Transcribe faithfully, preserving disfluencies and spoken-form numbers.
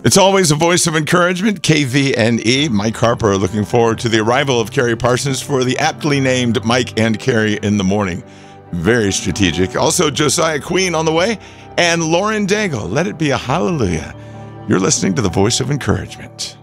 It's always a voice of encouragement, K V N E. Mike Harper looking forward to the arrival of Carrie Parsons for the aptly named Mike and Carrie in the Morning. Very strategic. Also, Josiah Queen on the way, and Lauren Daigle. Let it be a hallelujah. You're listening to the voice of encouragement.